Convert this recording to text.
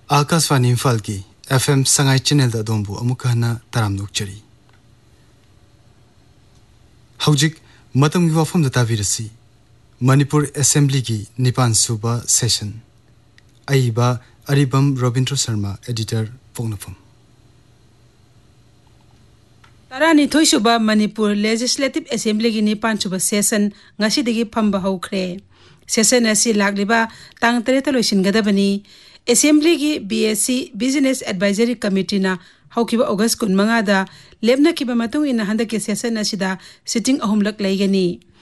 आकाशवाणी इम्फाल की FM Sangai channel दा दोंबु अमुका हना तराम नोकचरी हौजिक मतम की वफम दा ताबिरसी मणिपुर असेंबली की निपान सुबा सेशन आइबा Aribam Ravindra Sharma editor पोंगनफम Tarani Thoisuba Manipur Legislative Assembly की निपान सुबा session ngasi फंबा हौख्रे session asi lagliba tang 3 लोइसिनगदबनी Assembly की BSC Business Advisory Committee na haukiba August 15 da lepna kiba matung ina handa ke session asida sitting ahumlak laigani